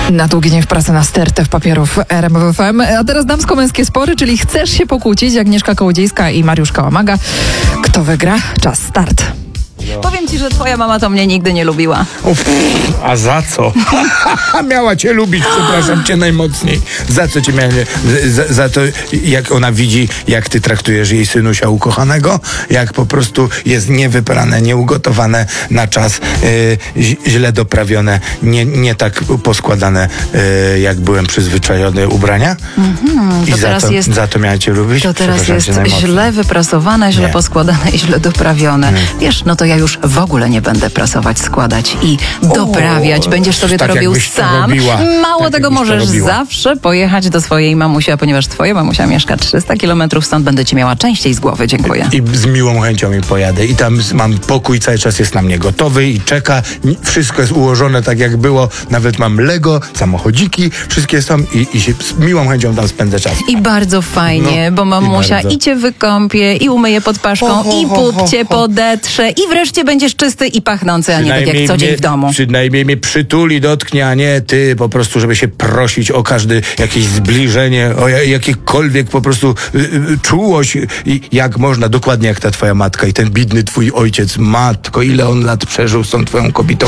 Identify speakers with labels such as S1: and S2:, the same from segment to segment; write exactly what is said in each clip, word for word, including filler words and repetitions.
S1: Na długi dzień w pracy na stertę w papierów R M F M. A teraz damsko-męskie spory, czyli chcesz się pokłócić? Agnieszka Kołodziejska i Mariusz Kałamaga. Kto wygra? Czas start.
S2: No. Powiem ci, że twoja mama to mnie nigdy nie lubiła.
S3: Uf, a za co? Miała cię lubić, przepraszam cię najmocniej. Za co cię miała? Za, za to, jak ona widzi, jak ty traktujesz jej synusia ukochanego, jak po prostu jest niewyprane, nieugotowane na czas, yy, źle doprawione, nie, nie tak poskładane, yy, jak byłem przyzwyczajony ubrania.
S2: Mm-hmm,
S3: I
S2: to
S3: za,
S2: teraz
S3: to,
S2: jest,
S3: za to miała cię lubić?
S2: To teraz jest źle wyprasowane, źle nie. poskładane i źle doprawione. Hmm. Wiesz, no to ja już w ogóle nie będę prasować, składać i doprawiać. O, Będziesz sobie
S3: tak
S2: to robił sam. Mało tak tego, możesz zawsze pojechać do swojej mamusi, a ponieważ twoja mamusia mieszka trzysta kilometrów stąd, będę cię miała częściej z głowy. Dziękuję.
S3: I z miłą chęcią mi pojadę. I tam mam pokój, cały czas jest na mnie gotowy i czeka. Wszystko jest ułożone tak, jak było. Nawet mam Lego, samochodziki, wszystkie są i, i się z miłą chęcią tam spędzę czas.
S2: I bardzo fajnie, no, bo mamusia i, i cię wykąpie, i umyje pod paszką, ho, ho, i płód cię podetrze, i wreszcie będziesz czysty i pachnący, a nie tak jak co dzień w domu.
S3: Przynajmniej mnie przytuli, dotknie, a nie ty po prostu, żeby się prosić o każde jakieś zbliżenie, o jakiekolwiek po prostu y, y, czułość i jak można, dokładnie jak ta twoja matka i ten biedny twój ojciec. Matko, ile on lat przeżył z tą twoją kobietą.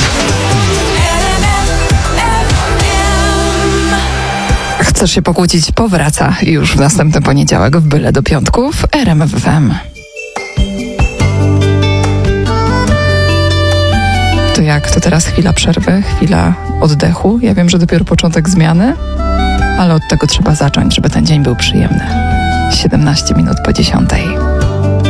S1: Chcesz się pokłócić? Powraca już w następny poniedziałek w Byle do piątku w R M F M. To jak? To teraz chwila przerwy, chwila oddechu. Ja wiem, że dopiero początek zmiany, ale od tego trzeba zacząć, żeby ten dzień był przyjemny. siedemnaście minut po dziesiątej.